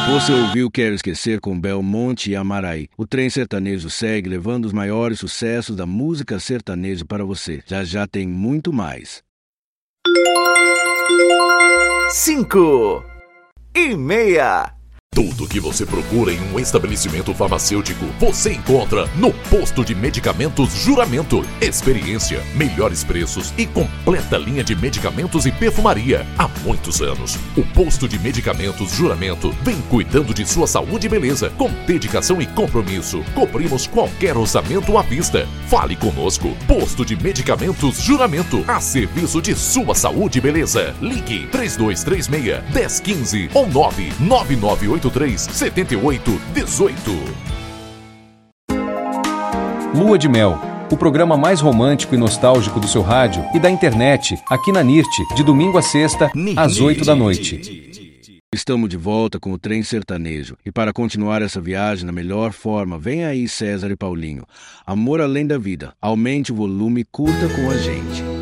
Você ouviu Quero Esquecer com Belmonte e Amaraí. O trem sertanejo segue levando os maiores sucessos da música sertaneja para você. Já já tem muito mais. 5:30. Tudo que você procura em um estabelecimento farmacêutico, você encontra no Posto de Medicamentos Juramento. Experiência, melhores preços e completa linha de medicamentos e perfumaria. Há muitos anos, o Posto de Medicamentos Juramento vem cuidando de sua saúde e beleza. Com dedicação e compromisso, cobrimos qualquer orçamento à vista. Fale conosco. Posto de Medicamentos Juramento, a serviço de sua saúde e beleza. Ligue 3236-1015 ou 99983-7818. Lua de Mel, o programa mais romântico e nostálgico do seu rádio e da internet, aqui na NIRT, de domingo a sexta, às 8 da noite. Estamos de volta com o Trem Sertanejo. E para continuar essa viagem na melhor forma, vem aí César e Paulinho. Amor além da vida. Aumente o volume e curta com a gente.